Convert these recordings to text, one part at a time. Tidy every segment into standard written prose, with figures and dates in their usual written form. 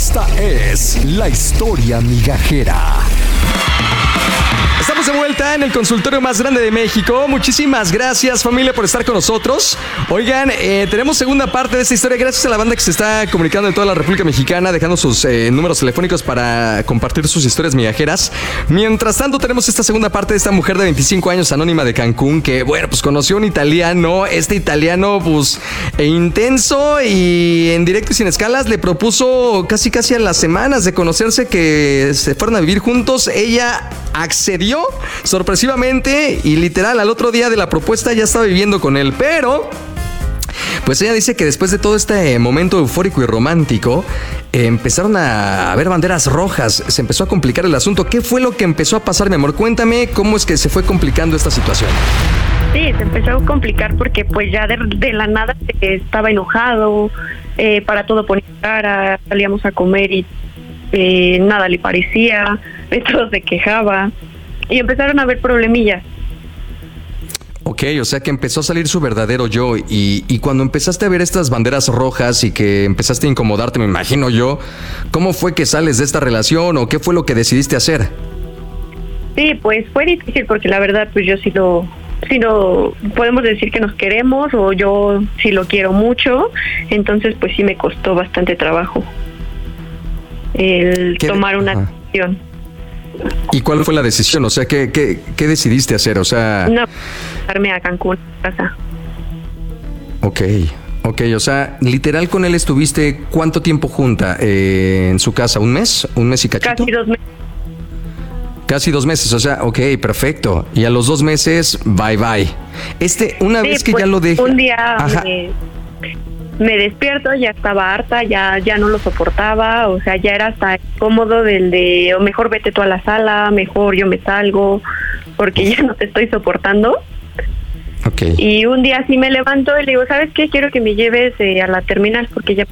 Esta es la historia migajera. Estamos de vuelta en el consultorio más grande de México. Muchísimas gracias, familia, por estar con nosotros. Oigan, tenemos segunda parte de esta historia. Gracias a la banda que se está comunicando en toda la República Mexicana, dejando sus números telefónicos para compartir sus historias migajeras. Mientras tanto, tenemos esta segunda parte de esta mujer de 25 años, anónima de Cancún, que, bueno, pues conoció a un italiano. Este italiano, pues, intenso y en directo y sin escalas, le propuso casi a las semanas de conocerse que se fueran a vivir juntos. Ella accedió sorpresivamente y literal al otro día de la propuesta ya estaba viviendo con él, pero pues ella dice que después de todo este momento eufórico y romántico empezaron a haber banderas rojas, se empezó a complicar el asunto. ¿Qué fue lo que empezó a pasar, mi amor? Cuéntame cómo es que se fue complicando esta situación. Sí, se empezó a complicar porque pues ya de la nada estaba enojado, para todo ponía cara, salíamos a comer y nada le parecía, de todo se quejaba y empezaron a haber problemillas. Ok, o sea que empezó a salir su verdadero yo y cuando empezaste a ver estas banderas rojas y que empezaste a incomodarte, me imagino yo, ¿cómo fue que sales de esta relación o qué fue lo que decidiste hacer? Sí, pues fue difícil porque la verdad pues yo sí lo podemos decir que nos queremos o yo sí lo quiero mucho, entonces pues sí me costó bastante trabajo el tomar una decisión. ¿Y cuál fue la decisión? O sea, ¿qué decidiste hacer? O sea... No, irme a Cancún, a casa. Ok, o sea, literal con él estuviste ¿cuánto tiempo junta en su casa? ¿Un mes? ¿Un mes y cachito? Casi 2 meses. Casi 2 meses, o sea, ok, perfecto. Y a los 2 meses, bye. Una vez que pues, ya lo dejé... Un día me despierto, ya estaba harta, ya no lo soportaba, o sea, ya era hasta cómodo o mejor vete tú a la sala, mejor yo me salgo, porque ya no te estoy soportando. Okay. Y un día sí me levanto y le digo, ¿sabes qué? Quiero que me lleves a la terminal porque ya...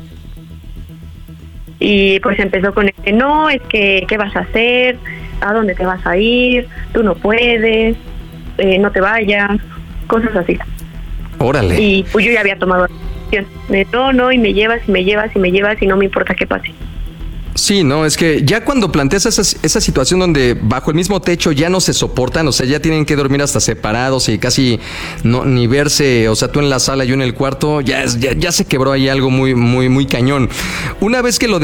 Y pues empezó con no, es que, ¿qué vas a hacer? ¿A dónde te vas a ir? Tú no puedes, no te vayas, cosas así. Órale. Y pues yo ya había tomado la decisión. No, y me llevas y no me importa qué pase. Sí, no, es que ya cuando planteas esa situación donde bajo el mismo techo ya no se soportan, o sea, ya tienen que dormir hasta separados y casi no ni verse, o sea, tú en la sala, yo en el cuarto, ya se quebró ahí algo muy cañón. Una vez que lo